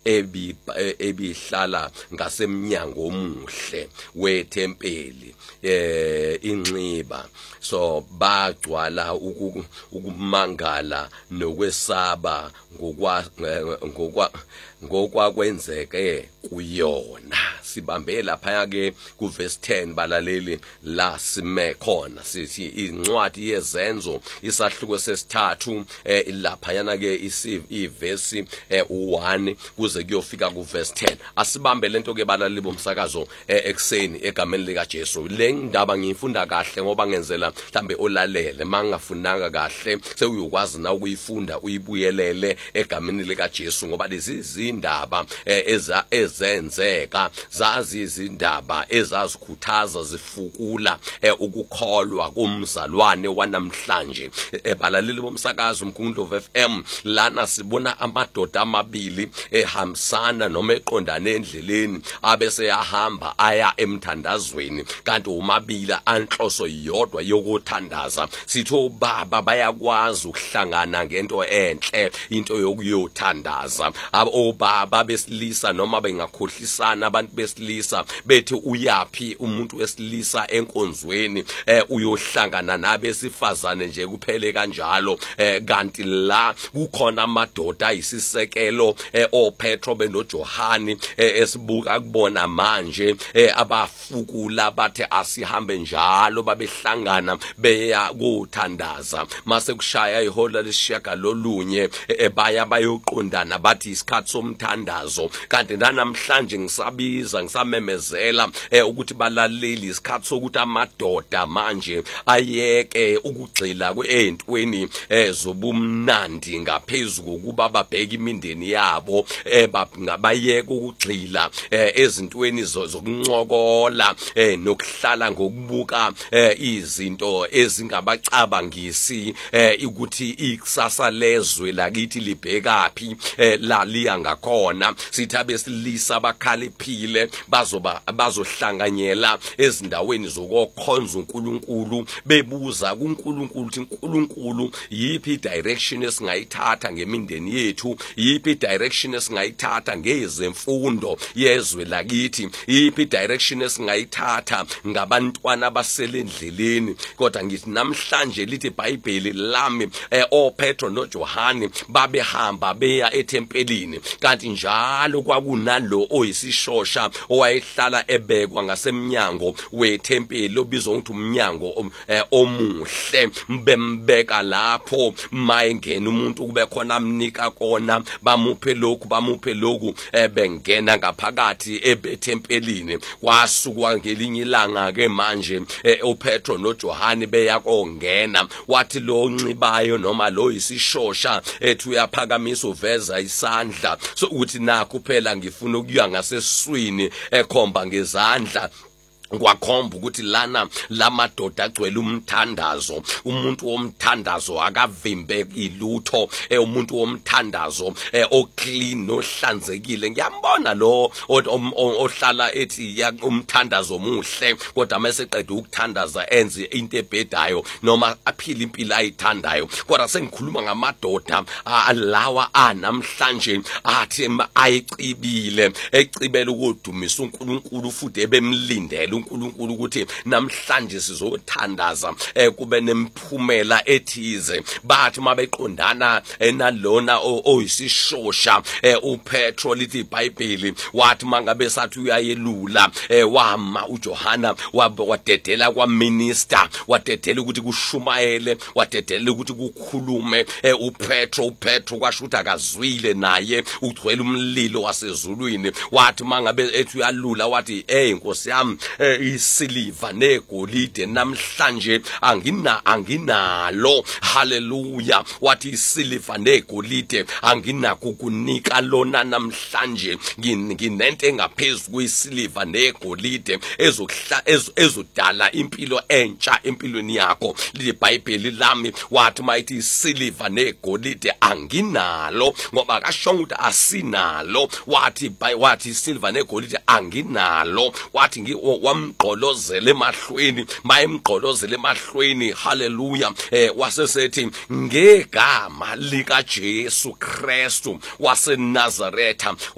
ebihlala ngasemnyango omuhle wethempeli inxiba. So bagcwala ukumangala nokwesaba ngokwakwenzeke kuyona. Sibambe lapha ke kuverse 10 balaleli la sime khona sithi incwadi yezenzo isahluko sesithathu lapha yana ke iverse 1 kuze kuyofika kuverse 10. Asibambe lento ke balaleli bomsakazo ekseni egameni lika Jesu. Le ndaba ngiyifunda kahle ngoba ngenzela mhlambe olalele mangafunanga kahle sewuyokwazi na ukuyifunda uyibuyelele egameni lika Jesu ngoba lezi izindaba ezenzeka zazi izindaba ezazikhuthaza zifukula ukukholwa kumzalwane wanamhlanje. Balaleli bomsakazo Mkhumbulo FM lana sibona amadoda amabili ehambisana noma eqondane endleleni abese yahamba aya emthandazweni kanti umabili anhloso yodwa yokuthandaza. Sitho baba bayakwazi ukuhlangana ngento enhle into yokuyothandaza. Obaba besilisa noma bengakhohlisana abantu besilisa bethi uyapi umuntu wesilisa enkonzweni uyohlangana nabesifazane nje kuphele kanjalo. Kanti la kukhona amadoda ayisisekelo oPetro benoJohani esibuka kubona manje abafukula bathe asihambe njalo babehlangana beya kuthandaza. Mase kushaya ihola lesishiyagalolunye baya bayoqondana bathi isikhathi somthandazo. Kanti namhlanje ngisabiza ngisamemezela ukuthi balaleli isikhathi sokuthi amadoda manje ayeke ukugxila kweentweni zobumnandi ngaphezulu kokuba babheke imindeni yabo. Bayeke ukugxila ezintweni zokuncokola nokuhlala ngokubuka izinto ezingabacabangisi ukuthi ikusasa lezwe lakithi libhekapi la liya ngakhona. Sithi abesilisa abakhaliphile bazohlanganyela ezindaweni zokukhonza uNkulunkulu bebuza kuNkulunkulu ukuthi uNkulunkulu yipi direction esingayithatha ngemindeni yethu, yipi direction esingayithatha ngezemfundo yezwe lakithi, yipi direction esingayithatha ngabantwana abaselendleleni. Kodwa ngithi namhlanje lithi iBhayibheli lami oPetro noJohani babehamba beya ethempelini kanti njalo kwakunalo oyisishosha owayehlala ebekwa ngasemnyango wethempeli obizwa ukuthi umnyango omuhle. Bembeka lapho mayengena umuntu kube khona amnika kona bamuphe lokhu bengena ngaphakathi ebethempelini. Kwasuka ngelinye ilanga ke manje uPetro noJohani beyakongena wathi lo onxibayo noma lo isishosha ethi uyaphakamisa uveza isandla so ukuthi nakho phela ngifuna ukuya ngasesiswini ekhomba ngezandla. Kwakhomba ukuthi lana lamadoda agcwele umthandazo. Umuntu womthandazo akavimbeki ilutho. Umuntu womthandazo oclean nohlanzekile. Ngiyambona lo ohlala ethi umthandazo omuhle kodwa mase eqeda ukuthandaza enze into ebhedayo noma aphila impilo ayithandayo. Kodwa sengikhuluma ngamadoda lawa namhlanje athi ayicibile ecibela ukudumisa uNkulunkulu futhi ebemlindele uNkulunkulu ukuthi namhlanje sizothandaza kube nemphumela ethize. Bathi mabeqondana nalona oyisishosha uPetro lithi iBhayibheli wathi mangabe sathi uyayelula wama uJohana wadedela kwaminister wadedela ukuthi kushumayele wadedela ukuthi kukhulume uPetro kwasho ukuthi akazwile naye ugcwele umlilo wasezulwini. Wathi mangabe ethi uyalula wathi Nkosi yami isiliva negolide namhlanje anginalo. Haleluya. Wathi isiliva negolide anginako kunika lona namhlanje. Nginento engaphezulu kwisiliva negolide ezodala impilo entsha empilweni yakho. LiBhayibheli lami wathi mayithi isiliva negolide anginalo ngoba kashonga ukuthi asinalo. Wathi isiliva negolide anginalo. Wathi wamgqolozela emahlweni mayemgqolozela emahlweni. Haleluya. Wasesethi ngegama lika Jesu Kristu waseNazaretha